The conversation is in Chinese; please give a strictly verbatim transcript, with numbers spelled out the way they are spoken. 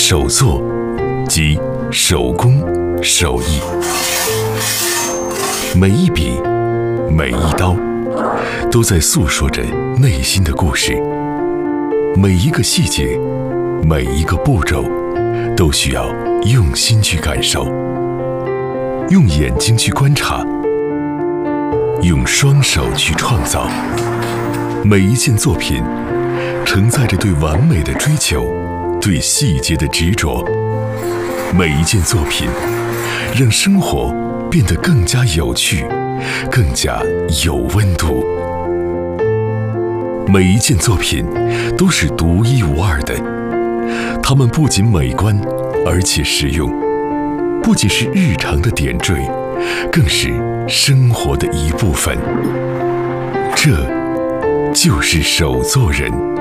手作即手工手艺，每一笔每一刀都在诉说着内心的故事，每一个细节每一个步骤都需要用心去感受，用眼睛去观察，用双手去创造。每一件作品承载着对完美的追求，对细节的执着。每一件作品让生活变得更加有趣，更加有温度。每一件作品都是独一无二的，它们不仅美观，而且实用，不仅是日常的点缀，更是生活的一部分。这就是手作人。